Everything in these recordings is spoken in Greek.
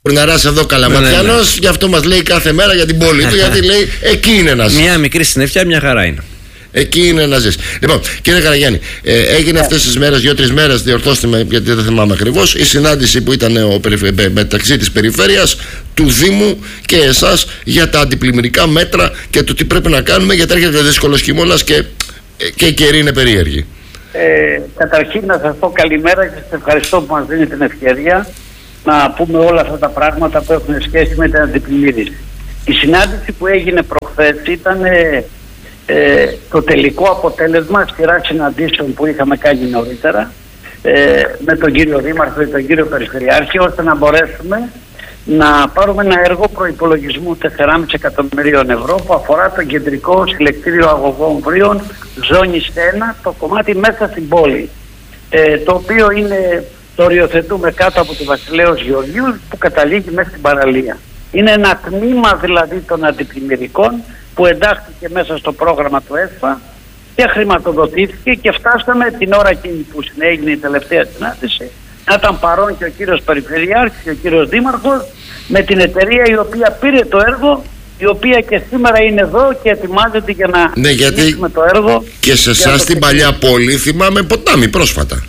Μπουρναράς εδώ Καλαματιανός, γι' αυτό μας λέει κάθε μέρα για την πόλη του, γιατί λέει εκεί είναι να ζεις. Μια μικρή συννεφιά, μια χαρά είναι. Εκεί είναι να ζεις. Λοιπόν, κύριε Καραγιάννη, έγινε αυτές τις μέρες, 2-3 μέρες, διορθώστε με γιατί δεν θυμάμαι ακριβώς, η συνάντηση που ήταν μεταξύ της περιφέρειας, του Δήμου και εσάς για τα αντιπλημμυρικά μέτρα και το τι πρέπει να κάνουμε, γιατί έρχεται δύσκολος χειμώνας και οι καιροί είναι περίεργοι. Καταρχήν να σας πω καλημέρα και σας ευχαριστώ που μας δίνει την ευκαιρία να πούμε όλα αυτά τα πράγματα που έχουν σχέση με την αντιπλημμύριση. Η συνάντηση που έγινε προχθές ήταν το τελικό αποτέλεσμα σειρά συναντήσεων που είχαμε κάνει νωρίτερα με τον κύριο Δήμαρχο και τον κύριο Περιφερειάρχη, ώστε να μπορέσουμε να πάρουμε ένα έργο προϋπολογισμού 4,5 εκατομμυρίων ευρώ που αφορά το κεντρικό συλλεκτήριο αγωγών βρίων ζώνης 1, το κομμάτι μέσα στην πόλη, το οποίο το οριοθετούμε κάτω από τη Βασιλέως Γεωργίου που καταλήγει μέσα στην παραλία. Είναι ένα τμήμα δηλαδή των αντιπλημμυρικών που εντάχθηκε μέσα στο πρόγραμμα του ΕΣΠΑ και χρηματοδοτήθηκε και φτάσαμε την ώρα εκείνη που έγινε η τελευταία συνάντηση να ήταν παρόν και ο κύριος Περιφερειάρχης και ο κύριος Δήμαρχος με την εταιρεία η οποία πήρε το έργο, η οποία και σήμερα είναι εδώ και ετοιμάζεται για να γιατί το έργο. Και σε εσάς στην παλιά πόλη θυμάμαι ποτάμι πρόσφατα.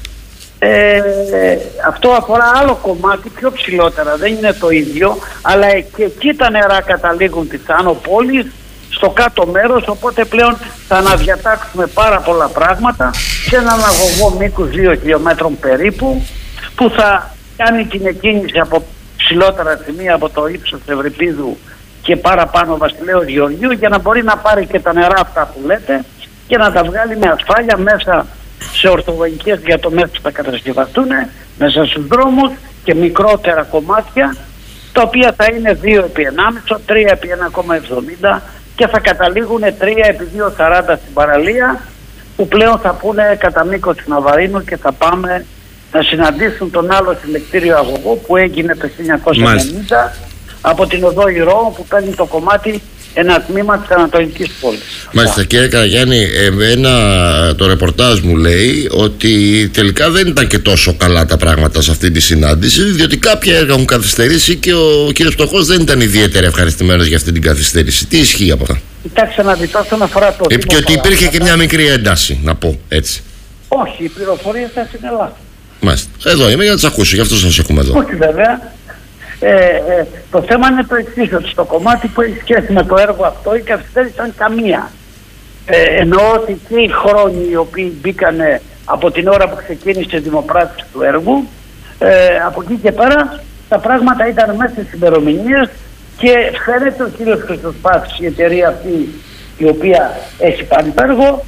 Αυτό αφορά άλλο κομμάτι πιο ψηλότερα, δεν είναι το ίδιο, αλλά και εκεί τα νερά καταλήγουν της Άνω Πόλης στο κάτω μέρος, οπότε πλέον θα αναδιατάξουμε πάρα πολλά πράγματα σε έναν αγωγό μήκους 2 χιλιόμετρων περίπου που θα κάνει την εκκίνηση από ψηλότερα σημεία από το ύψος Ευρυπίδου και παραπάνω Βασιλέως Γεωργίου για να μπορεί να πάρει και τα νερά αυτά που λέτε και να τα βγάλει με ασφάλεια μέσα σε ορθογονικές διατομές που θα κατασκευαστούν, μέσα στους δρόμους και μικρότερα κομμάτια τα οποία θα είναι 2 επί 1,5, 3 επί 1,70 και θα καταλήγουν 3 επί 2,40 στην παραλία που πλέον θα πούνε κατά μήκος του Ναβαρίνου και θα πάμε να συναντήσουν τον άλλο συλλεκτήριο αγωγό που έγινε το 1990 από την οδό Ηρώων που παίρνει το κομμάτι ένα τμήμα της Ανατολικής πόλης. Μάλιστα κύριε Καραγιάννη, το ρεπορτάζ μου λέει ότι τελικά δεν ήταν και τόσο καλά τα πράγματα σε αυτή τη συνάντηση, διότι κάποια έργα έχουν καθυστερήσει και ο κύριος Φτωχός δεν ήταν ιδιαίτερα ευχαριστημένος για αυτή την καθυστέρηση. Τι ισχύει από αυτά? Κοιτάξτε να δείτε όσον αφορά το Δήμο. Και ότι υπήρχε και μια μικρή ένταση, να πω έτσι. Όχι, οι πληροφορίες σας είναι λάθος. Μάλιστα. Εδώ είμαι για να τις ακούσω, γι' αυτό σας έχουμε εδώ. Όχι βέβαια. Το θέμα είναι το εξής, ότι στο κομμάτι που έχει σχέση με το έργο αυτό η καθυστέρηση ήταν καμία. Εννοώ ότι και οι χρόνοι οι οποίοι μπήκανε από την ώρα που ξεκίνησε η δημοπράτηση του έργου, από εκεί και πέρα τα πράγματα ήταν μέσα στις ημερομηνίες και φαίνεται ο κύριος Χριστοσπάσης, η εταιρεία αυτή η οποία έχει πάρει το έργο,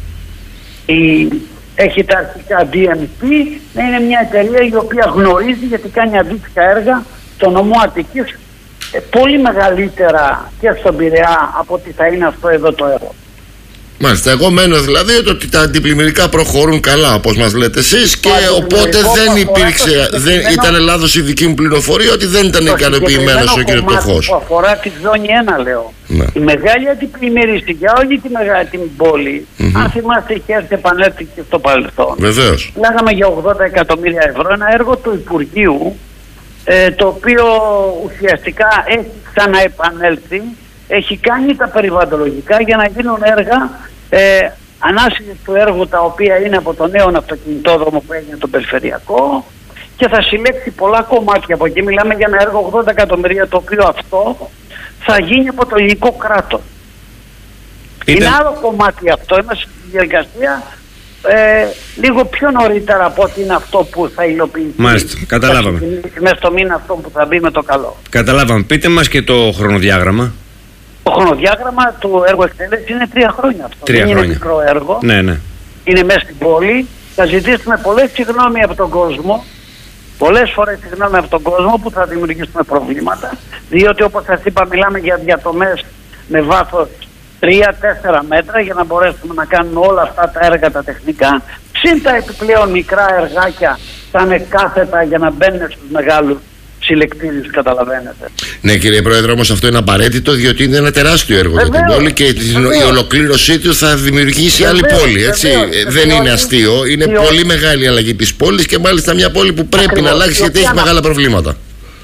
έχει τα αρχικά DMP, να είναι μια εταιρεία η οποία γνωρίζει γιατί κάνει αντίστοιχα έργα στο νομό Αττικής πολύ μεγαλύτερα και στον Πειραιά από ότι θα είναι αυτό εδώ το έργο. Μάλιστα, εγώ μένω δηλαδή ότι τα αντιπλημμυρικά προχωρούν καλά όπως μας λέτε εσείς και οπότε δεν υπήρξε, ήταν λάθος η δική μου πληροφορία ότι δεν ήταν ικανοποιημένος ο κ. Φτωχός. Που αφορά τη ζώνη 1 λέω. Ναι. Η μεγάλη αντιπλημμύριση για όλη την πόλη, αν θυμάστε είχε έρθει επανέλθει και στο παρελθόν. Βεβαίως. Λέγαμε για 80 εκατομμύρια ευρώ, ένα έργο του Υπουργείου το οποίο ουσιαστικά έχει ξαναεπανέλθει, έχει κάνει τα περιβαλλοντολογικά για να γίνουν έργα ανάσχεση του έργου τα οποία είναι από το νέο αυτοκινητόδρομο που έγινε το περιφερειακό και θα συλλέξει πολλά κομμάτια από εκεί. Μιλάμε για ένα έργο 80 εκατομμυρία το οποίο αυτό θα γίνει από το ελληνικό κράτος. Είναι άλλο κομμάτι αυτό, είμαστε στη διαδικασία λίγο πιο νωρίτερα από ότι είναι αυτό που θα υλοποιηθεί. Μάλιστα, καταλάβαμε. Μέσα στο μήνα αυτό που θα μπει με το καλό. Καταλάβαμε. Πείτε μας και το χρονοδιάγραμμα. Το χρονοδιάγραμμα του έργου εκτέλεσης είναι 3 χρόνια αυτό. 3 χρόνια. Είναι μικρό έργο. Ναι, ναι. Είναι μέσα στην πόλη. Θα ζητήσουμε πολλές συγγνώμη από τον κόσμο. Πολλές φορές συγγνώμη από τον κόσμο που θα δημιουργήσουμε προβλήματα. Διότι όπως σας είπα μιλάμε για διατομές με βάθος 3-4 μέτρα για να μπορέσουμε να κάνουμε όλα αυτά τα έργα τα τεχνικά. Συν τα επιπλέον μικρά εργάκια θα είναι κάθετα για να μπαίνουν στους μεγάλους συλλεκτήριους, καταλαβαίνετε. Ναι κύριε Πρόεδρε, όμως αυτό είναι απαραίτητο διότι είναι ένα τεράστιο έργο για την πόλη και η ολοκλήρωσή του θα δημιουργήσει άλλη πόλη, έτσι. Δεν είναι αστείο, είναι πολύ μεγάλη αλλαγή της πόλης και μάλιστα μια πόλη που πρέπει να αλλάξει γιατί έχει μεγάλα προβλήματα.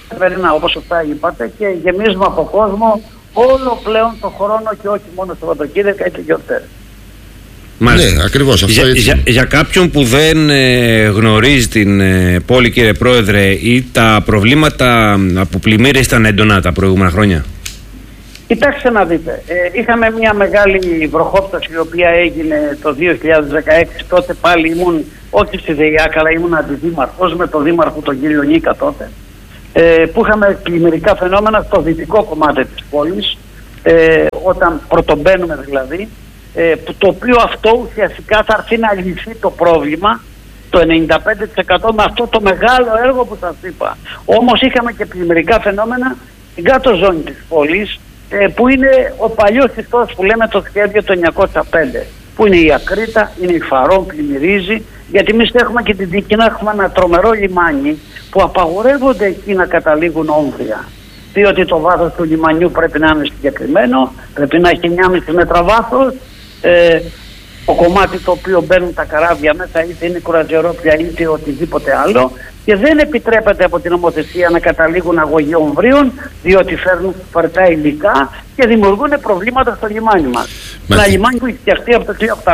όπως σωστά είπατε, και γεμίζουμε από κόσμο όλο πλέον το χρόνο και όχι μόνο Σαββατοκύριακα ή και γιορτές. Ναι, ακριβώς αυτό. Για κάποιον που δεν γνωρίζει την πόλη, κύριε Πρόεδρε, ή τα προβλήματα από πλημμύρες ήταν έντονα τα προηγούμενα χρόνια? Κοιτάξτε να δείτε, είχαμε μια μεγάλη βροχόπτωση η οποία έγινε το 2016. Τότε πάλι ήμουν, όχι στη ΔΕΙΑΚ, αλλά ήμουν αντιδήμαρχος με τον δήμαρχο τον κύριο Νίκα τότε, που είχαμε πλημμυρικά φαινόμενα στο δυτικό κομμάτι της πόλης, όταν πρωτομπαίνουμε δηλαδή, το οποίο αυτό ουσιαστικά θα έρθει να λυθεί το πρόβλημα το 95% με αυτό το μεγάλο έργο που σας είπα. Όμως είχαμε και πλημμυρικά φαινόμενα στην κάτω ζώνη της πόλης, που είναι ο παλιός ιστός που λέμε το σχέδιο το 905, που είναι η Ακρίτα, είναι η Φαρών, πλημμυρίζει, γιατί εμείς έχουμε και την δική να έχουμε ένα τρομερό λιμάνι που απαγορεύονται εκεί να καταλήγουν όμβρια, διότι το βάθος του λιμανιού πρέπει να είναι συγκεκριμένο, πρέπει να έχει 9,5 μέτρα βάθος, το κομμάτι το οποίο μπαίνουν τα καράβια μέσα, είτε είναι κουραζιερόπλια είτε οτιδήποτε άλλο, και δεν επιτρέπεται από την νομοθεσία να καταλήγουν αγωγοί ομβρίων, διότι φέρνουν φαρτά υλικά και δημιουργούν προβλήματα στο λιμάνι μας. Ένα λιμάνι που έχει φτιαχτεί από το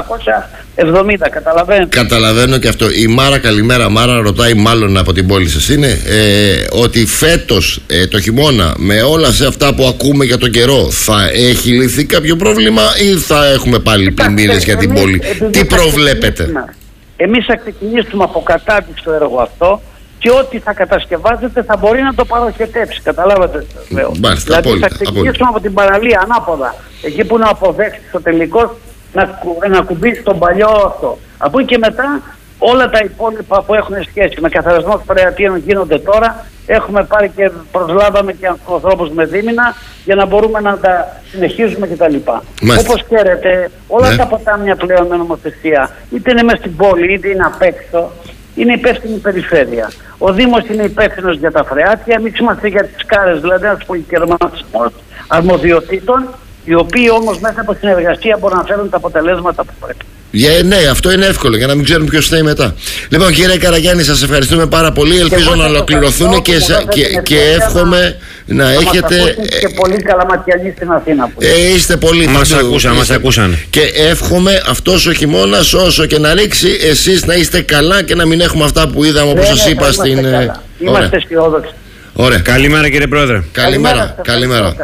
1870, καταλαβαίνετε. Καταλαβαίνω και αυτό. Η Μάρα, καλημέρα Μάρα, ρωτάει μάλλον από την πόλη σας είναι, ότι φέτος το χειμώνα με όλα σε αυτά που ακούμε για τον καιρό θα έχει λυθεί κάποιο πρόβλημα ή θα έχουμε πάλι πλημμύρες για την πόλη? Τι προβλέπετε? Εμείς θα ξεκινήσουμε από κατάρτιση το έργο αυτό και ό,τι θα κατασκευάζεται θα μπορεί να το παροχετεύσει. Καταλάβατε, λέω. Δηλαδή θα ξεκινήσουμε από την παραλία ανάποδα, εκεί που να αποδέξει το τελικό να κουμπίσει τον παλιό αυτό. Από εκεί και μετά όλα τα υπόλοιπα που έχουν σχέση με καθαρισμό φρεατίων γίνονται τώρα. Έχουμε πάρει και προσλάβαμε και ανθρώπους με δίμηνα για να μπορούμε να τα συνεχίζουμε κτλ. Όπως ξέρετε, όλα τα ποτάμια πλέον με νομοθεσία, είτε είναι μέσα στην πόλη είτε είναι απ' έξω, είναι υπεύθυνη η περιφέρεια. Ο Δήμος είναι υπεύθυνος για τα φρεάτια, εμείς είμαστε για τις κάρες, δηλαδή ένας πολυκερματισμός αρμοδιοτήτων, οι οποίοι όμως μέσα από συνεργασία μπορούν να φέρουν τα αποτελέσματα που πρέπει. Ναι, αυτό είναι εύκολο για να μην ξέρουμε ποιος θα είναι μετά. Λοιπόν, κύριε Καραγιάννη, σας ευχαριστούμε πάρα πολύ. Ελπίζω να ολοκληρωθούν και εύχομαι να έχετε. Και πολύ καλαματιανοί στην Αθήνα. Είστε πολύ. Μας ακούσαν. Και εύχομαι αυτός ο χειμώνας, όσο και να ρίξει, εσείς να είστε καλά και να μην έχουμε αυτά που είδαμε, όπως σας είπα στην. Είμαστε αισιόδοξοι. Ωραία. Καλημέρα, κύριε Πρόεδρε. Καλημέρα.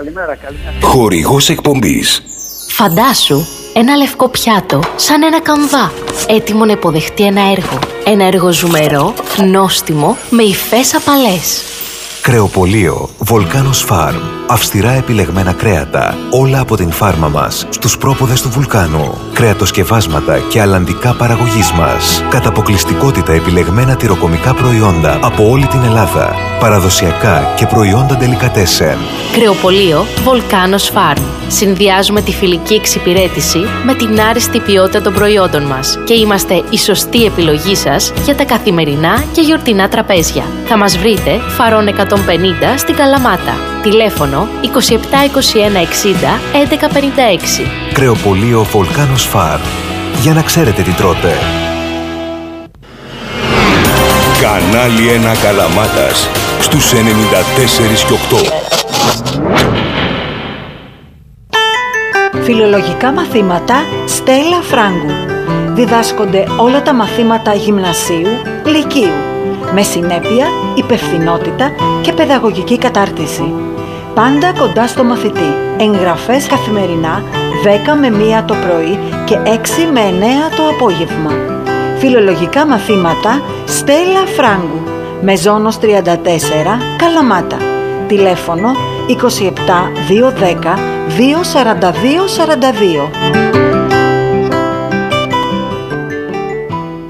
Χορηγός εκπομπής. Φαντάσου ένα λευκό πιάτο σαν ένα καμβά, έτοιμο να υποδεχτεί ένα έργο. Ένα έργο ζουμερό, νόστιμο, με υφές απαλές. Κρεοπωλείο Volcanos Farm. Αυστηρά επιλεγμένα κρέατα, όλα από την φάρμα μας, στους πρόποδες του βουλκάνου. Κρεατοσκευάσματα και αλλαντικά παραγωγής μας. Κατά αποκλειστικότητα επιλεγμένα τυροκομικά προϊόντα από όλη την Ελλάδα. Παραδοσιακά και προϊόντα ντελικατέσεν. Κρεοπωλείο Volcanos Farm. Συνδυάζουμε τη φιλική εξυπηρέτηση με την άριστη ποιότητα των προϊόντων μας και είμαστε η σωστή επιλογή σας για τα καθημερινά και γιορτινά τραπέζια. Θα μας βρείτε Φαρών 150 στην Καλαμάτα. Τηλέφωνο 27 21 60 11 56. Κρεοπωλείο Volcanos Farm. Για να ξέρετε τι τρώτε. Κανάλι 1 Καλαμάτας στους 94 και 8. Φιλολογικά μαθήματα Στέλλα Φράγκου. Διδάσκονται όλα τα μαθήματα γυμνασίου, λυκείου, με συνέπεια, υπευθυνότητα και παιδαγωγική κατάρτιση. Πάντα κοντά στο μαθητή. Εγγραφές καθημερινά 10 με 1 το πρωί και 6 με 9 το απόγευμα. Φιλολογικά μαθήματα Στέλλα Φράγκου. Μεζόνος 34, Καλαμάτα. Τηλέφωνο 27 210 242 42.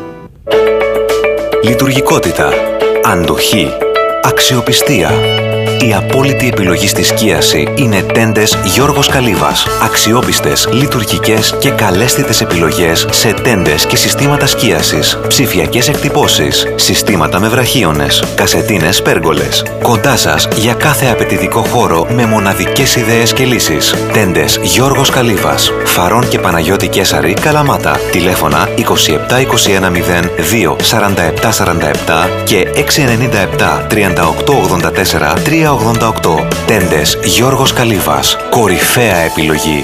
Λειτουργικότητα, αντοχή, αξιοπιστία. Η απόλυτη επιλογή στη σκίαση είναι τέντες Γιώργος Καλύβας. Αξιόπιστες, λειτουργικές και καλέσθητες επιλογές σε τέντες και συστήματα σκίασης, ψηφιακές εκτυπώσεις, συστήματα με βραχίονες, κασετίνες πέργολες. Κοντά σας για κάθε απαιτητικό χώρο με μοναδικές ιδέες και λύσεις. Τέντες Γιώργος Καλύβας. Φαρών και Παναγιώτη Κέσαρη, Καλαμάτα. Τηλέφωνα 27 21 02 47 47 και 697 38 84 388. Τέντες Γιώργος Καλύβας. Κορυφαία επιλογή.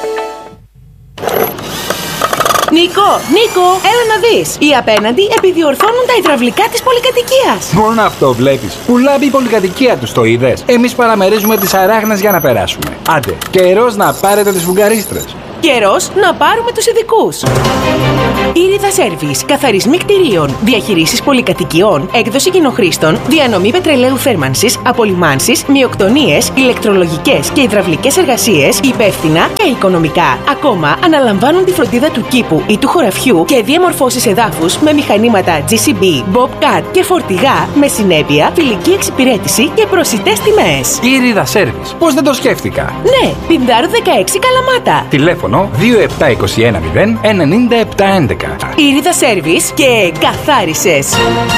Νίκο, έλα να δεις. Οι απέναντι επιδιορθώνουν τα υδραυλικά της πολυκατοικίας. Μόνο αυτό βλέπεις. Πουλάβει η πολυκατοικία τους, το είδες. Εμείς παραμερίζουμε τις αράχνες για να περάσουμε. Άντε, καιρός να πάρετε τις φουγγαρίστρες. Καιρός να πάρουμε τους ειδικούς. Ήριδα Σέρβις, καθαρισμοί κτηρίων, διαχειρήσεις πολυκατοικιών, έκδοση κοινοχρήστων, διανομή πετρελαίου θέρμανσης, απολυμάνσεις, μειοκτονίες, ηλεκτρολογικές και υδραυλικές εργασίες, υπεύθυνα και οικονομικά. Ακόμα αναλαμβάνουν τη φροντίδα του κήπου ή του χωραφιού και διαμορφώσεις εδάφους με μηχανήματα GCB, Bobcat και φορτηγά με συνέπεια, φιλική εξυπηρέτηση και προσιτές τιμές. Ήριδα Σέρβις, πώς δεν το σκέφτηκα. Ναι, Πινδάρου 16 Καλαμάτα. Τηλέφωνο 2721 0 97 11. Ήριδα Σέρβις και καθάρισες.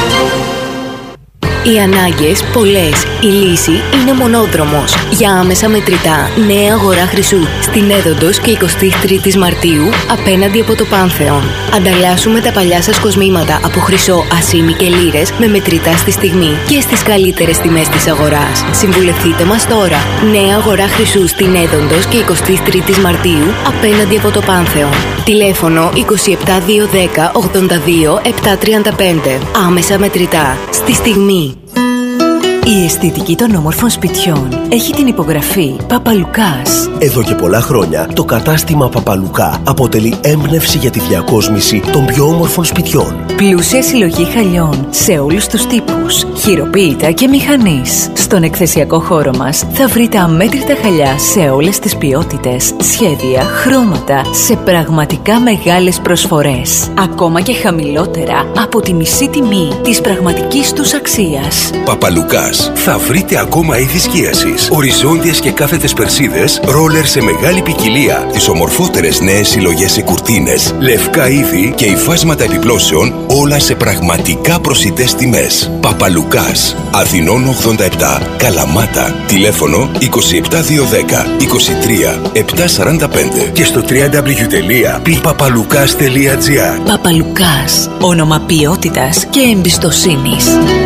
Οι ανάγκες πολλές. Η λύση είναι μονόδρομος. Για άμεσα μετρητά, νέα αγορά Χρυσού στην Έδοντος και 23 Μαρτίου απέναντι από το Πάνθεον. Ανταλλάσσουμε τα παλιά σας κοσμήματα από χρυσό, ασήμι και λίρες με μετρητά στη στιγμή και στις καλύτερες τιμές της αγοράς. Συμβουλευτείτε μας τώρα. Νέα αγορά Χρυσού στην Έδοντος και 23 Μαρτίου απέναντι από το Πάνθεον. Τηλέφωνο 27210 82 735. Άμεσα μετρητά. Στη στιγμή. Η αισθητική των όμορφων σπιτιών έχει την υπογραφή Παπαλουκάς. Εδώ και πολλά χρόνια το κατάστημα Παπαλουκά αποτελεί έμπνευση για τη διακόσμηση των πιο όμορφων σπιτιών. Πλούσια συλλογή χαλιών σε όλους τους τύπους, χειροποίητα και μηχανής. Στον εκθεσιακό χώρο μας θα βρείτε αμέτρητα χαλιά σε όλες τις ποιότητες, σχέδια, χρώματα, σε πραγματικά μεγάλες προσφορές. Ακόμα και χαμηλότερα από τη μισή τιμή της πραγματικής τους αξίας. Παπαλουκάς. Θα βρείτε ακόμα είδη σκίασης, οριζόντιες και κάθετες περσίδες, ρόλερ σε μεγάλη ποικιλία, τις ομορφότερες νέες συλλογές σε κουρτίνες, λευκά είδη και υφάσματα επιπλώσεων, όλα σε πραγματικά προσιτές τιμές. Παπαλουκάς, Αθηνών 87, Καλαμάτα. Τηλέφωνο 27210 23 745 και στο www.pipapalukas.gr. Παπαλουκάς, όνομα ποιότητας και εμπιστοσύνης.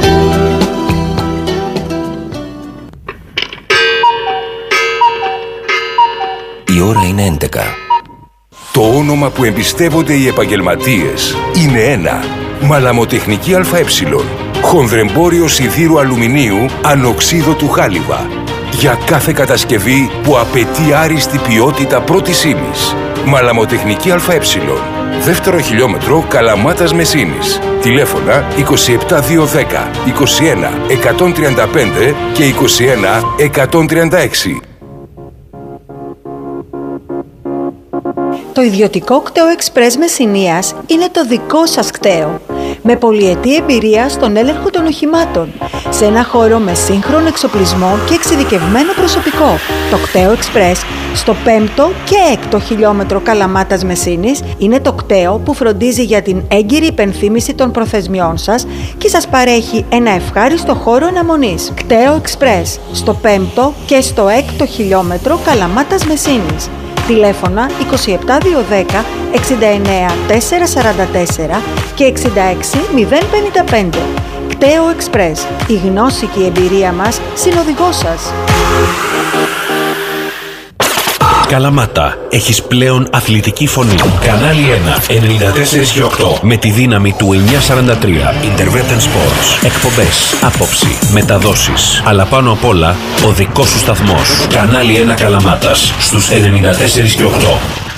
Η ώρα είναι 11. Το όνομα που εμπιστεύονται οι επαγγελματίες είναι ένα. Μαλαμοτεχνική ΑΕ. Χονδρεμπόριο σιδήρου αλουμινίου ανοξίδωτου χάλιβα. Για κάθε κατασκευή που απαιτεί άριστη ποιότητα πρώτης ύλης. Μαλαμοτεχνική ΑΕ. Δεύτερο χιλιόμετρο Καλαμάτας Μεσίνης. Τηλέφωνα 27210 21 135 και 21 136. Το ιδιωτικό κτέο Express Μεσσηνίας είναι το δικό σας κτέο. Με πολυετή εμπειρία στον έλεγχο των οχημάτων, σε ένα χώρο με σύγχρονο εξοπλισμό και εξειδικευμένο προσωπικό. Το κτέο Express στο 5ο και 6ο χιλιόμετρο Καλαμάτας Μεσίνης είναι το κτέο που φροντίζει για την έγκυρη υπενθύμηση των προθεσμιών σας και σας παρέχει ένα ευχάριστο χώρο αναμονής. Κτέο Express στο 5ο και στο 6ο χιλιόμετρο Καλαμάτας Μεσίνης. Τηλέφωνα 27210 69 444 και 66 055. Κτέο Express. Η γνώση και η εμπειρία μας συνοδηγός σας. Καλαμάτα, έχεις πλέον αθλητική φωνή. Κανάλι 1, 94 και 8. Με τη δύναμη του 943. Intervent Sports. Εκπομπές, άποψη, μεταδόσεις. Αλλά πάνω απ' όλα, ο δικός σου σταθμός. Κανάλι 1 Καλαμάτας, στους 94 και 8.